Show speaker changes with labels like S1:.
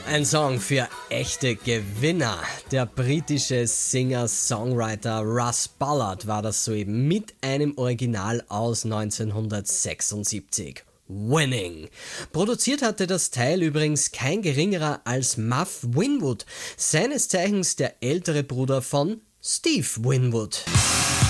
S1: Ein Song für echte Gewinner. Der britische Singer-Songwriter Russ Ballard war das soeben mit einem Original aus 1976. Winning. Produziert hatte das Teil übrigens kein geringerer als Muff Winwood, seines Zeichens der ältere Bruder von Steve Winwood.